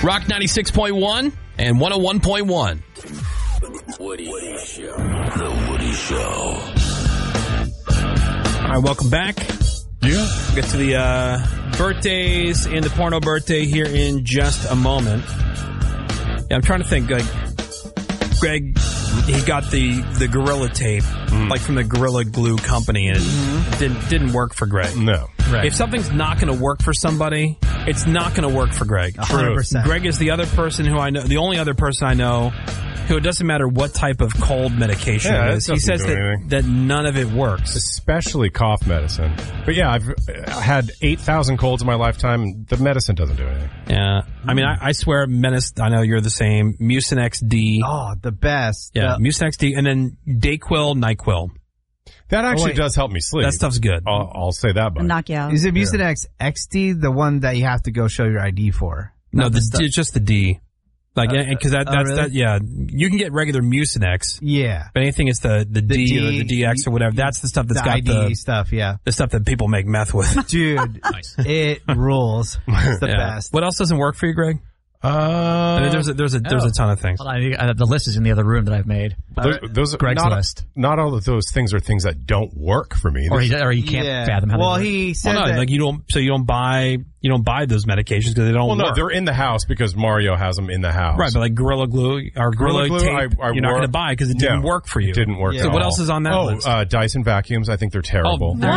Rock 96.1 and 101.1. Woody Show. The Woody Show. All right, welcome back. Yeah. We'll get to the birthdays and the porno birthday here in just a moment. Yeah, I'm trying to think, like, Greg, he got the Gorilla Tape, like from the Gorilla Glue company, and it didn't work for Greg. No. Right. If something's not going to work for somebody, it's not going to work for Greg. 100%. Greg is the other person who I know, the only other person I know who it doesn't matter what type of cold medication it is. He says that none of it works. Especially cough medicine. But yeah, I've had 8,000 colds in my lifetime. The medicine doesn't do anything. Yeah. I mean, I swear, Menace, I know you're the same. Mucinex D. Oh, the best. Yeah, Mucinex D. And then Dayquil, NyQuil. That actually does help me sleep. That stuff's good. I'll say that, but knock you out. Is it Mucinex XD, the one that you have to go show your ID for? No, just the D. Like, because that's really? that. Yeah, you can get regular Mucinex. Yeah, but anything is the D or the DX or whatever. That's the stuff that's got ID stuff. Yeah, the stuff that people make meth with. Dude, it rules. It's the best. What else doesn't work for you, Greg? I mean, there's a ton of things. The list is in the other room that I've made. Those Greg's list. Not all of those things are things that don't work for me. Or you can't fathom how they work. He said that. Like you don't buy those medications because they don't work. Well, no, they're in the house because Mario has them in the house. Right, but like Gorilla Glue or Gorilla Tape, you're not going to buy because it didn't work for you. It didn't work. So what else is on that list? Dyson vacuums. I think they're terrible. Oh,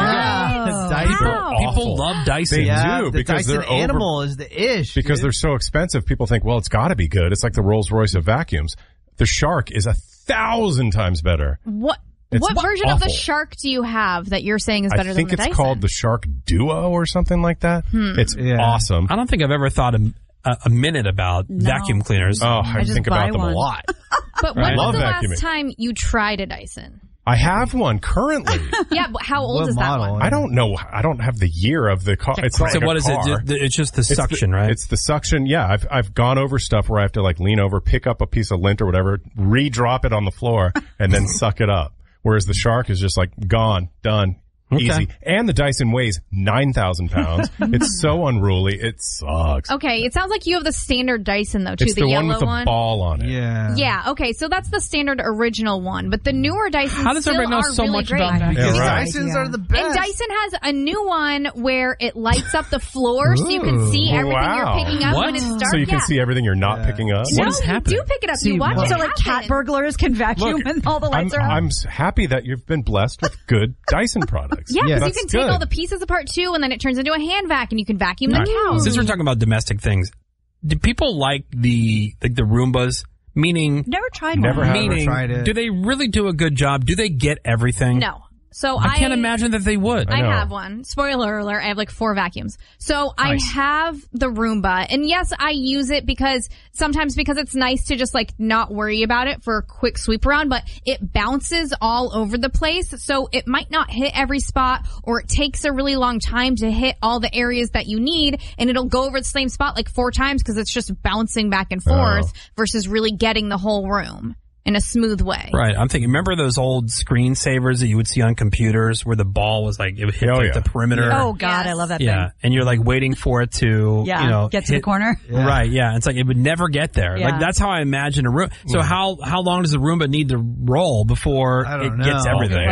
people love Dyson. They do because Dyson they're Animal is the ish. Because they're so expensive. People think, well, it's got to be good. It's like the Rolls Royce of vacuums. The Shark is 1,000 times better. What version awful. of the Shark do you have that you're saying is better than the Dyson? I think it's called the Shark Duo or something like that. It's awesome. I don't think I've ever thought a minute about vacuum cleaners. Oh, I think about them a lot. But when was the last time you tried a Dyson? I have one currently. Yeah, but how old is that one? I don't know. I don't have the year of the car. It's not so like what a is car. it? It's just the suction, right? It's the suction. Yeah, I've gone over stuff where I have to like lean over, pick up a piece of lint or whatever, re-drop it on the floor, and then suck it up. Whereas the Shark is just like gone, done. Okay. Easy. And the Dyson weighs 9,000 pounds. It's so unruly. It sucks. Okay, it sounds like you have the standard Dyson, though, too. It's the yellow one with the ball on it. Yeah, okay, so that's the standard original one. But the newer Dysons How does everybody know so really much great. about that? Because Dysons are the best. And Dyson has a new one where it lights up the floor so you can see everything you're picking up when it's dark. So you can see everything you're not picking up? No, What is happening? you do pick it up. You watch it So like cat burglars can vacuum and all the lights are on? I'm happy that you've been blessed with good Dyson products. Yeah, because That's you can take all the pieces apart too, and then it turns into a hand vac, and you can vacuum the couch. Since we're talking about domestic things, do people like the Roombas? Meaning, Never tried Never one. have. meaning, tried it. do they really do a good job? Do they get everything? No. So I can't imagine that they would. I have one. Spoiler alert, I have like 4 vacuums. So I have the Roomba. And yes, I use it because it's nice to just like not worry about it for a quick sweep around, but it bounces all over the place. So it might not hit every spot, or it takes a really long time to hit all the areas that you need, and it'll go over the same spot like 4 times because it's just bouncing back and forth versus really getting the whole room in a smooth way. Right. I'm thinking, remember those old screensavers that you would see on computers where the ball was like, it would hit the perimeter? Oh, God, I love that thing. Yeah. And you're like waiting for it to, get to the corner. Yeah. Right. Yeah. It's like it would never get there. Yeah. Like that's how I imagine a room. So how long does the Roomba need to roll before it gets everything?